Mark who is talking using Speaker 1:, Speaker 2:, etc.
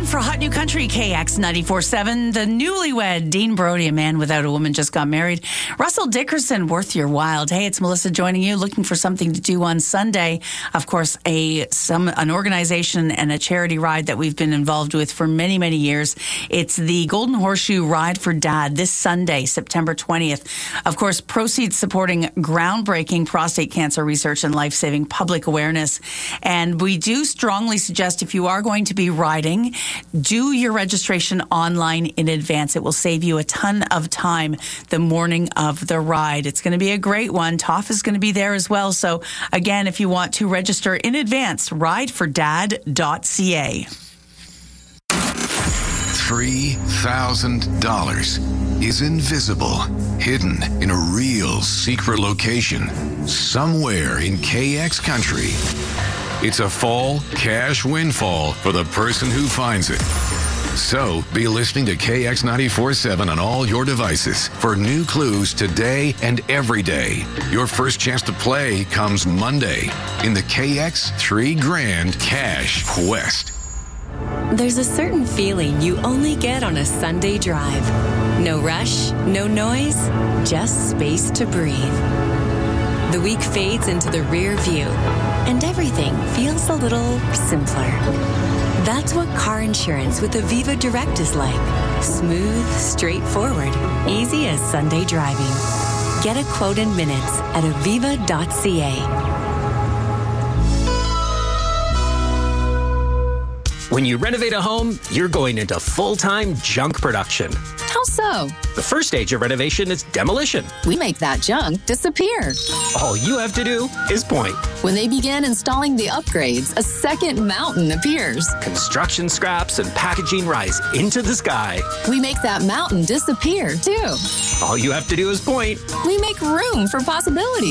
Speaker 1: 1 for Hot New Country, KX 94.7. The newlywed Dean Brody, a man without a woman, just got married. Russell Dickerson, worth your while. Hey, it's Melissa joining you, looking for something to do on Sunday. Of course, an organization and a charity ride that we've been involved with for many, many years. It's the Golden Horseshoe Ride for Dad this Sunday, September 20th. Of course, proceeds supporting groundbreaking prostate cancer research and life-saving public awareness. And we do strongly suggest if you are going to be riding, do your registration online in advance. It will save you a ton of time the morning of the ride. It's going to be a great one. Toff is going to be there as well. So again, if you want to register in advance, ridefordad.ca.
Speaker 2: $3,000 is invisible, hidden in a real secret location somewhere in KX country. It's a fall cash windfall for the person who finds it. So be listening to KX 94.7 on all your devices for new clues today and every day. Your first chance to play comes Monday in the KX 3 Grand Cash Quest.
Speaker 3: There's a certain feeling you only get on a Sunday drive. No rush, no noise, just space to breathe. The week fades into the rear view, and everything feels a little simpler. That's what car insurance with Aviva Direct is like. Smooth, straightforward, easy as Sunday driving. Get a quote in minutes at aviva.ca.
Speaker 4: When you renovate a home, you're going into full-time junk production.
Speaker 5: How so?
Speaker 4: The first stage of renovation is demolition.
Speaker 5: We make that junk disappear.
Speaker 4: All you have to do is point.
Speaker 5: When they begin installing the upgrades, a second mountain appears.
Speaker 4: Construction scraps and packaging rise into the sky.
Speaker 5: We make that mountain disappear, too.
Speaker 4: All you have to do is point.
Speaker 5: We make room for possibilities.